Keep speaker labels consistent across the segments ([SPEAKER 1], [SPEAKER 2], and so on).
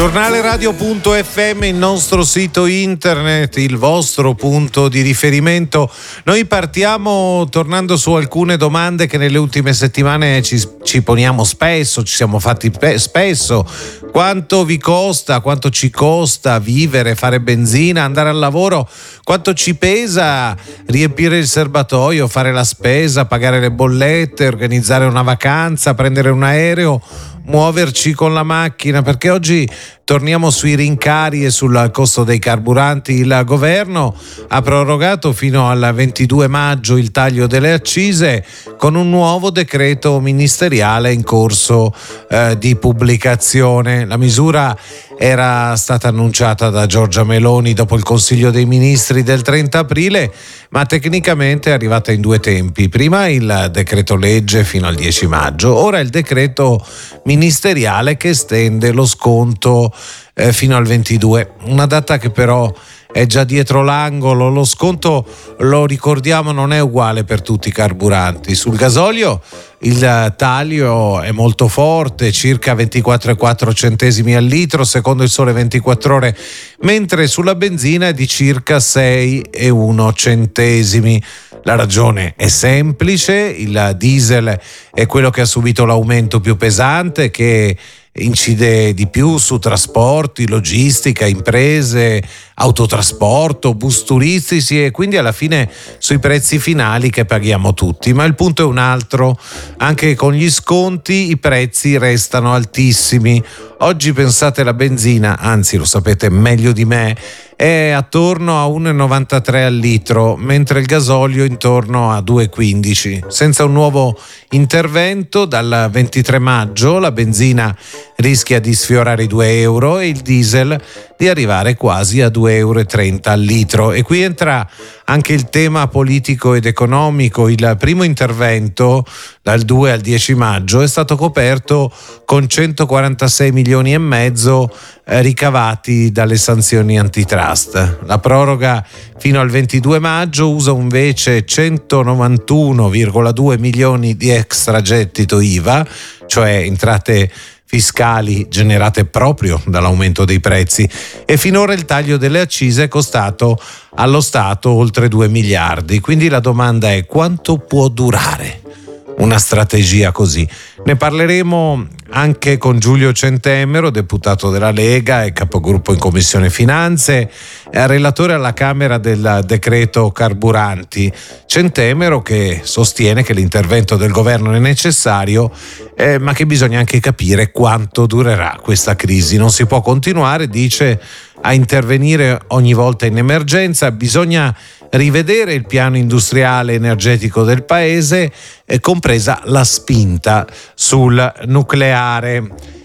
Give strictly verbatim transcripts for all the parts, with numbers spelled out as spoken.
[SPEAKER 1] Giornale radio punto effe emme, il nostro sito internet, il vostro punto di riferimento. Noi partiamo tornando su alcune domande che nelle ultime settimane ci, ci poniamo spesso, ci siamo fatti pe- spesso. Quanto vi costa, quanto ci costa vivere, fare benzina, andare al lavoro? Quanto ci pesa riempire il serbatoio, fare la spesa, pagare le bollette, organizzare una vacanza, prendere un aereo, muoverci con la macchina? Perché oggi torniamo sui rincari e sul costo dei carburanti. Il governo ha prorogato fino al ventidue maggio il taglio delle accise con un nuovo decreto ministeriale in corso eh, di pubblicazione. La misura era stata annunciata da Giorgia Meloni dopo il Consiglio dei Ministri del trenta aprile, ma tecnicamente è arrivata in due tempi. Prima il decreto legge fino al dieci maggio, ora il decreto ministeriale che estende lo sconto eh, fino al ventidue, una data che però è già dietro l'angolo. Lo sconto, lo ricordiamo, non è uguale per tutti i carburanti. Sul gasolio il taglio è molto forte, circa ventiquattro virgola quattro centesimi al litro secondo il Sole ventiquattro Ore, mentre sulla benzina è di circa sei virgola uno centesimi. La ragione è semplice: il diesel è quello che ha subito l'aumento più pesante, che incide di più su trasporti, logistica, imprese, autotrasporto, bus turistici e quindi alla fine sui prezzi finali che paghiamo tutti. Ma il punto è un altro: anche con gli sconti i prezzi restano altissimi. Oggi pensate la benzina, anzi lo sapete meglio di me, è attorno a uno virgola novantatré al litro, mentre il gasolio intorno a due virgola quindici. Senza un nuovo intervento dal ventitré maggio la benzina rischia di sfiorare i due euro e il diesel di arrivare quasi a due virgola trenta euro al litro. E qui entra anche il tema politico ed economico. Il primo intervento dal due al dieci maggio è stato coperto con centoquarantasei milioni e mezzo eh, ricavati dalle sanzioni antitrust. La proroga fino al ventidue maggio usa invece centonovantuno virgola due milioni di extragettito I V A, cioè entrate fiscali generate proprio dall'aumento dei prezzi, e finora il taglio delle accise è costato allo Stato oltre due miliardi. Quindi la domanda è: quanto può durare una strategia così? Ne parleremo anche con Giulio Centemero, deputato della Lega e capogruppo in Commissione Finanze, relatore alla Camera del decreto carburanti. Centemero che sostiene che l'intervento del governo è necessario, eh, ma che bisogna anche capire quanto durerà questa crisi. Non si può continuare, dice, a intervenire ogni volta in emergenza. Bisogna rivedere il piano industriale energetico del paese, eh, compresa la spinta sul nucleare.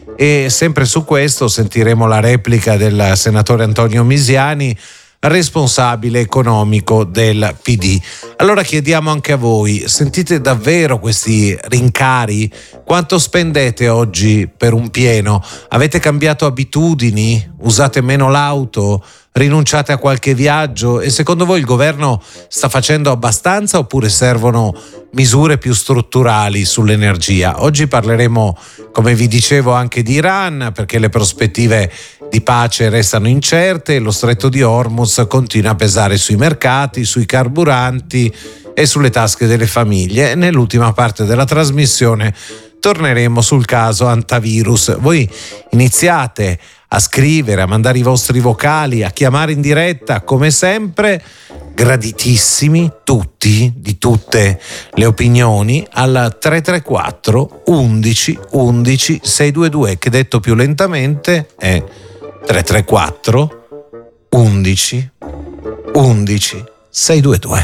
[SPEAKER 1] E sempre su questo sentiremo la replica del senatore Antonio Misiani, responsabile economico del P D. Allora chiediamo anche a voi: sentite davvero questi rincari? Quanto spendete oggi per un pieno? Avete cambiato abitudini? Usate meno l'auto? Rinunciate a qualche viaggio? E secondo voi il governo sta facendo abbastanza oppure servono misure più strutturali sull'energia? Oggi parleremo, come vi dicevo, anche di Iran, perché le prospettive di pace restano incerte e lo stretto di Hormuz continua a pesare sui mercati, sui carburanti e sulle tasche delle famiglie. E nell'ultima parte della trasmissione torneremo sul caso Antivirus. Voi iniziate a scrivere, a mandare i vostri vocali, a chiamare in diretta, come sempre, graditissimi tutti, di tutte le opinioni, al tre tre quattro undici undici seicentoventidue, che detto più lentamente è tre tre quattro undici undici seicentoventidue.